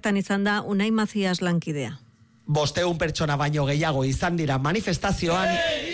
bertan izan da Unai Mazias lankidea. 500 pertsona baino gehiago izan dira manifestazioan.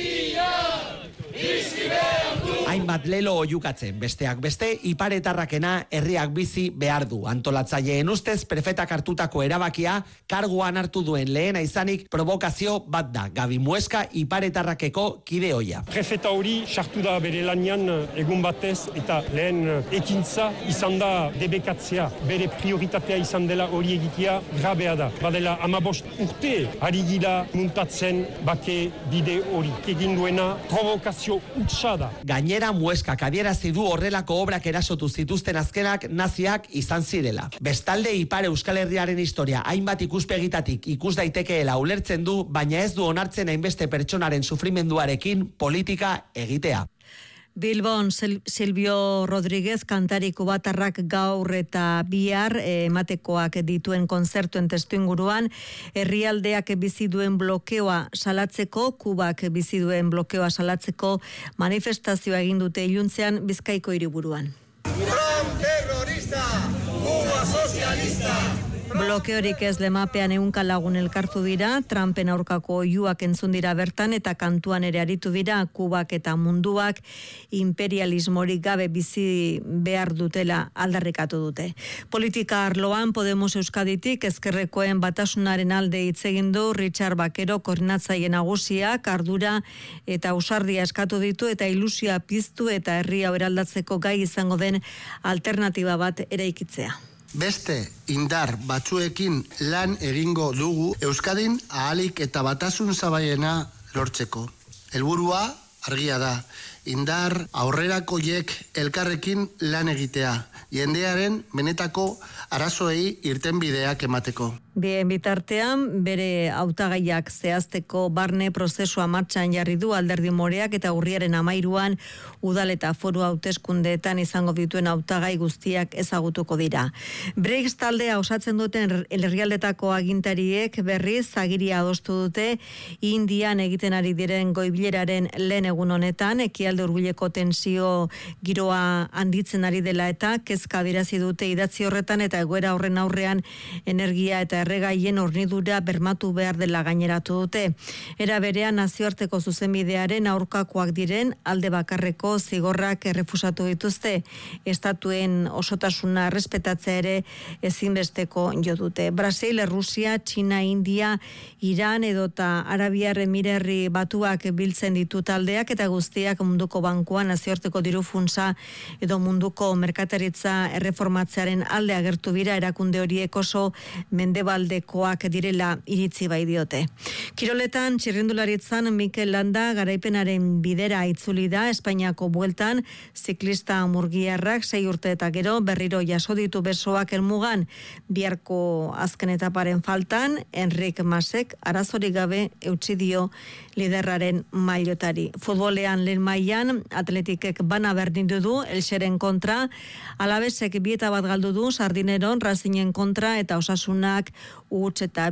Hainbat lelo oihukatzen, besteak beste, iparetarrakena herriak bizi behar du. Antolatzaileen ustez, prefetak hartutako erabakia, karguan hartu duen lehena izanik, provokazio bat da. Gabi Mueska iparetarrakeko kide ohia. Prefeta hori sartu da bere lanian egun batez eta lehen ekintza izan da debekatzea. Bere prioritatea izan dela hori egitea grabea da. Badela 15 urte ari gira muntatzen bake bide hori. Egin duena provokazio hutsa da. Gainera Mueskak adierazi du horrelako obrak erasotu zituzten azkenak naziak izan zirela. Bestalde Ipar Euskal Herriaren historia hainbat ikuspegitatik ikus daitekeela ulertzen du, baina ez du onartzen hainbeste pertsonaren sufrimenduarekin politika egitea. Bilbon, Silvio Rodríguez kantari kubatarrak gaur eta bihar ematekoak dituen konzertuen testuinguruan herrialdeak bizi duen blokeoa salatzeko, Kubak bizi duen blokeoa salatzeko manifestazioa egin dute iluntzean Bizkaiko hiriburuan. Trump terrorista, Kuba sozialista. Blokeorik ez lemapean 100 lagun elkartu dira, Trumpen aurkako oihuak entzun dira bertan eta kantuan ere aritu dira, Kubak eta munduak imperialismorik gabe bizi behar dutela aldarrikatu dute. Politika arloan Podemos Euskaditik ezkerrekoen batasunaren alde hitz egin du Richard Bakero koordinatzaile nagusiak ardura eta ausardia eskatu ditu eta ilusioa piztu eta herria eraldatzeko gai izango den alternatiba bat eraikitzea. Beste indar batzuekin lan egingo dugu Euskadin ahalik eta batasun zabaiena lortzeko. Helburua argia da, indar aurrerakoiek elkarrekin lan egitea, jendearen benetako arazoei irtenbideak emateko. Bien bitartean, bere hautagaiak zehazteko barne prozesua martxan jarri du Alderdi Moreak eta urriaren 13an udal eta foru hauteskundeetan izango dituen hautagai guztiak ezagutuko dira. BRICS taldea osatzen duten herrialdetako agintariek berriz agiria adostu dute Indian egiten ari diren goi-bileraren lehen egun honetan, ekialde hurbileko tensio giroa handitzen ari dela eta kezka adierazi dute idatzi horretan eta egoera horren aurrean energia eta erregaien hornidura bermatu behar dela gaineratu dute. Era berean nazioarteko zuzenbidearen aurkakoak diren alde bakarreko zigorrak errefusatu dituzte. Estatuen osotasuna errespetatzea ere ezinbesteko jo dute. Brasil, Rusia, Txina, India, Iran edota Arabiar Emirerri Batuak biltzen ditu taldeak eta guztiak munduko bankuan nazioarteko diru funtsa edo munduko merkataritza erreformatzearen alde agertu dira erakunde horiek oso mendebaldekoak direla iritzi bai diote. Kiroletan txirrindularitzan Mikel Landa garaipenaren bidera itzuli da Espainiako bueltan ziklista murgiarrak 6 urte eta gero berriro jaso ditu besoak helmugan biharko azken etaparen faltan Enric Masek arazorik gabe eutsi dio liderraren mailotari. Futbolean lehen mailan Atletikek bana berdindu du Elxeren kontra, Alavesek 2-1 galdu du Sardineron Racingen kontra eta Osasunak huts eta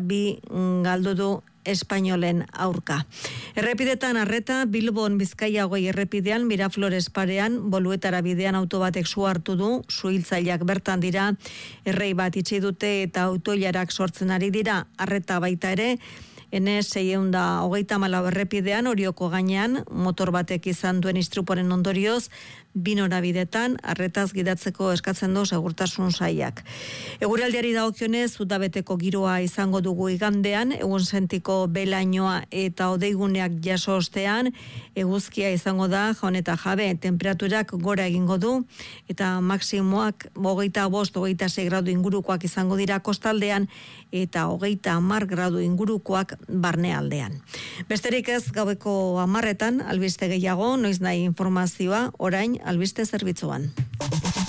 2 galdu du Espainolen aurka. Errepidetan arreta Bilbon Bizkaia 20 errepidean Miraflores parean Boluetara bidean auto batek su hartu du, suhiltzaileak bertan dira, errei bat itxi dute eta autoilarak sortzen ari dira, arreta baita ere N624 errepidean Orioko gainean motor batek izan duen istripuaren ondorioz 2 norabidetan arretaz gidatzeko eskatzen du segurtasun sailak. Eguraldiari dagokionez udabeteko giroa izango dugu igandean, egunsentiko belainoa eta odeiguneak jaso ostean, eguzkia izango da jaun eta jabe, temperaturak gora egingo du eta maksimoak 25-26 gradu ingurukoak izango dira kostaldean eta 30 gradu ingurukoak barnealdean. Besterik ez gaueko 10etan albiste gehiago, noiz nahi informazioa orain albiste zerbitzuan.